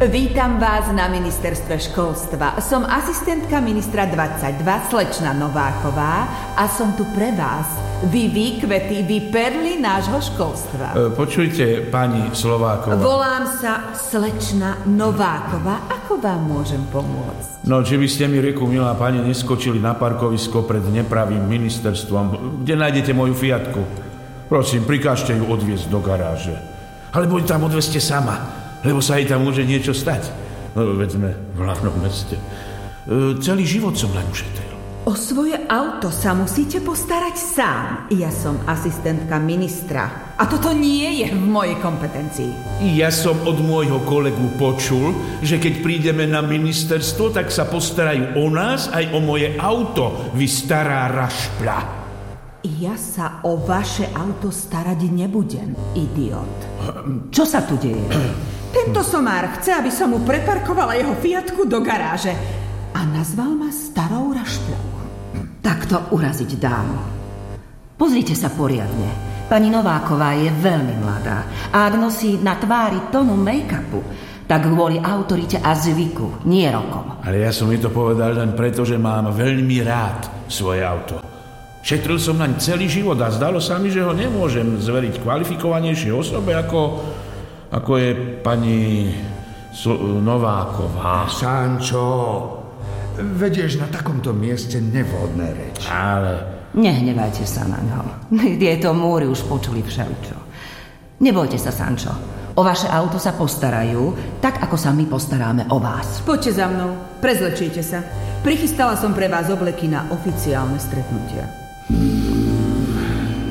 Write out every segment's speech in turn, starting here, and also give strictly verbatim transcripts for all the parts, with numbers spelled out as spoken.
Vítam vás na ministerstve školstva. Som asistentka ministra dvadsaťdva, slečna Nováková, a som tu pre vás. Vy výkvety, vy perly nášho školstva. E, počujte, pani Slováková. Volám sa slečna Nováková. Ako vám môžem pomôcť? No, či by ste mi, reku, milá pani, neskočili na parkovisko pred nepravým ministerstvom, kde nájdete moju Fiatku. Prosím, prikážte ju odviezť do garáže. Alebo ju tam odveste sama, lebo sa jej tam môže niečo stať. No, veď sme v hlavnom meste. E, celý život som len ušetril. O svoje auto sa musíte postarať sám. Ja som asistentka ministra. A toto nie je v mojej kompetencii. Ja som od môjho kolegu počul, že keď prídeme na ministerstvo, tak sa postarajú o nás aj o moje auto, vy stará rašpľa. Ja sa o vaše auto starať nebudem, idiot. Čo sa tu deje? Tento somár chce, aby som mu preparkovala jeho Fiatku do garáže a nazval ma starou rašpľou. Takto uraziť dámu. Pozrite sa poriadne. Pani Nováková je veľmi mladá a ak nosí na tvári tonu make-upu, tak kvôli autorite a zvyku, nie rokom. Ale ja som mi to povedal len preto, že mám veľmi rád svoje auto. Šetril som naň celý život a zdalo sa mi, že ho nemôžem zveriť kvalifikovanejšej osobe, ako, ako je pani Sl- Nováková. Sančo, vedieš, na takomto mieste nevhodné reči. Ale... Nehnevajte sa na ňo. Tieto múry už počuli všeličo. Nebojte sa, Sančo. O vaše auto sa postarajú, tak ako sa my postaráme o vás. Poďte za mnou, prezlečíte sa. Prichystala som pre vás obleky na oficiálne stretnutia.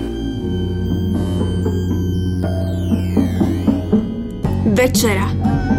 Večera.